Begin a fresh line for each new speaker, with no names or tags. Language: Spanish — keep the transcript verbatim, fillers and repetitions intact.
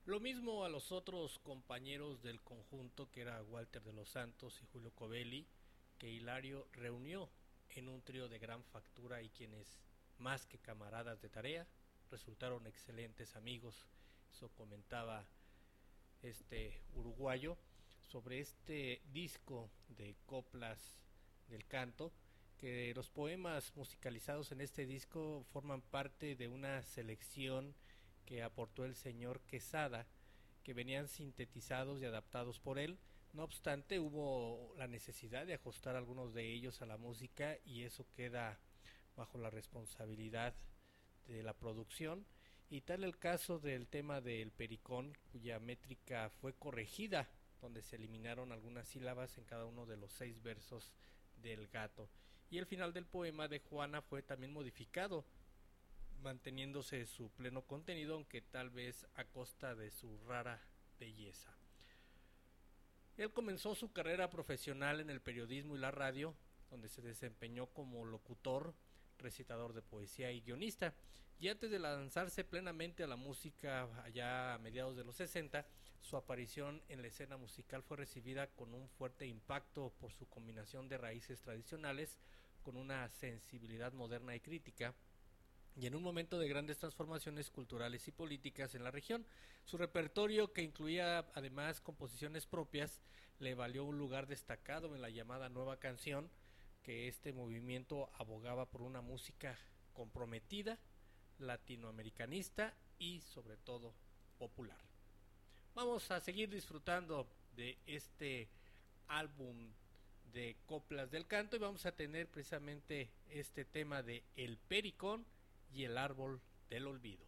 Lo mismo a los otros compañeros del conjunto, que era Walter de los Santos y Julio Covelli, que Hilario reunió en un trío de gran factura y quienes, más que camaradas de tarea, resultaron excelentes amigos. Eso comentaba este uruguayo sobre este disco de coplas del canto, que los poemas musicalizados en este disco forman parte de una selección que aportó el señor Quesada, que venían sintetizados y adaptados por él. No obstante, hubo la necesidad de ajustar algunos de ellos a la música y eso queda bajo la responsabilidad de la producción. Y tal el caso del tema del pericón, cuya métrica fue corregida, donde se eliminaron algunas sílabas en cada uno de los seis versos del gato. Y el final del poema de Juana fue también modificado, manteniéndose su pleno contenido, aunque tal vez a costa de su rara belleza. Él comenzó su carrera profesional en el periodismo y la radio, donde se desempeñó como locutor, recitador de poesía y guionista. Y antes de lanzarse plenamente a la música allá a mediados de los sesenta, su aparición en la escena musical fue recibida con un fuerte impacto por su combinación de raíces tradicionales con una sensibilidad moderna y crítica, y en un momento de grandes transformaciones culturales y políticas en la región. Su repertorio, que incluía además composiciones propias, le valió un lugar destacado en la llamada Nueva Canción, que este movimiento abogaba por una música comprometida, latinoamericanista y sobre todo popular. Vamos a seguir disfrutando de este álbum de coplas del canto y vamos a tener precisamente este tema de El Pericón y el árbol del olvido.